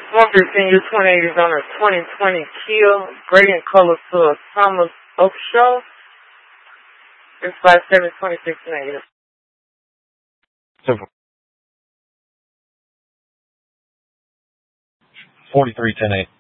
115, your 28 is on a 2020 Kia, gray in color to a Thomas Oakeshaw. It's 5726 negative. 4310-8.